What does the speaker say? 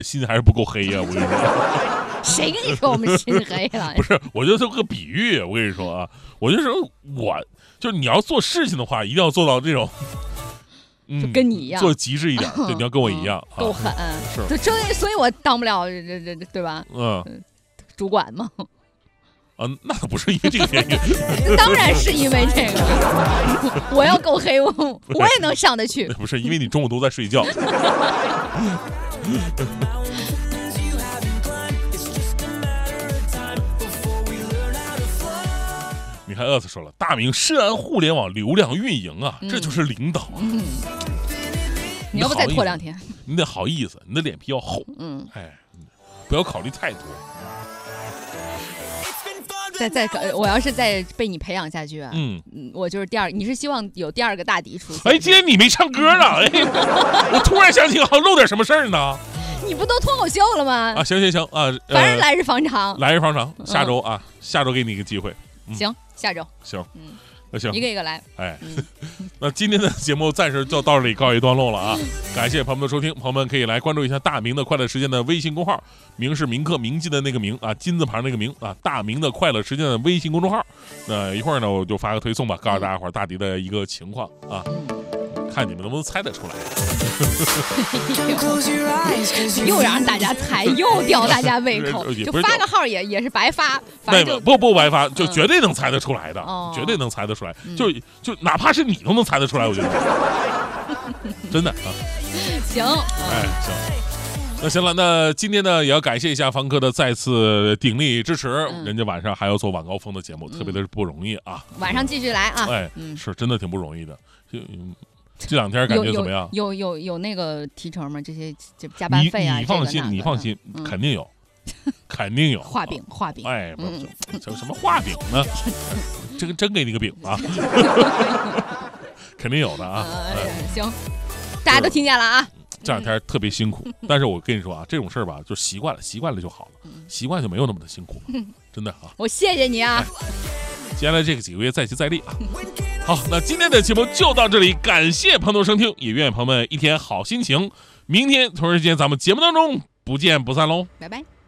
心还是不够黑呀，我跟你说。 谁跟你说我们心黑了？ 不是，我觉得这个比喻，我跟你说啊，我就说就是你要做事情的话，一定要做到这种， 就跟你一样， 做极致一点，对，你要跟我一样， 够狠， 是， 所以我当不了这对吧？主管嘛。 那不是因为这个原因， 当然是因为这个，我要够黑，我也能上得去。 不是因为你中午都在睡觉。你看，Earth 说了，大明深谙互联网流量运营啊，这就是领导啊。 你要不再拖2天？ 你得好意思，你的脸皮要厚。不要考虑太多。 我要是再被你培养下去啊，我就是你是希望有第2个大敌出现？ 今天你没唱歌了，我突然想起好像漏点什么事儿呢。 你不都脱口秀了吗？ 行啊， 反正来日方长， 下周啊，下周给你一个机会。 行，下周行，那行， 一个一个来。 那今天的节目暂时就到这里告一段落了啊！感谢朋友们的收听，朋友们可以来关注一下大明的快乐时间的微信公号，明是铭刻铭记的那个明啊，金字旁那个明啊，大明的快乐时间的微信公众号。那一会儿呢，我就发个推送吧，告诉大家伙大迪的一个情况啊，看你们能不能猜得出来。 又让大家猜，又吊大家胃口，就发个号也是白发，反正不白发，就绝对能猜得出来的，绝对能猜得出来，就哪怕是你都能猜得出来，我觉得真的啊。 行， 行，那行了，那今天呢也要感谢一下方哥的再次鼎力支持，人家晚上还要做晚高峰的节目，特别的是不容易啊。 晚上继续来啊， 是真的挺不容易的。这2天感觉怎么样？ 有那个提成吗？这些加班费啊？ 你放心，肯定有，肯定有。 画饼， 不什么画饼呢？这个真给你个饼啊！肯定有的啊。 行，大家都听见了啊。 这2天特别辛苦，但是我跟你说啊，这种事儿吧，就习惯了就好了，习惯就没有那么的辛苦了，真的啊。 我谢谢你啊。 接下来这个几个月再接再厉啊！好，那今天的节目就到这里，感谢朋友收听，也愿朋友们一天好心情。明天同一时间咱们节目当中不见不散喽， 拜拜。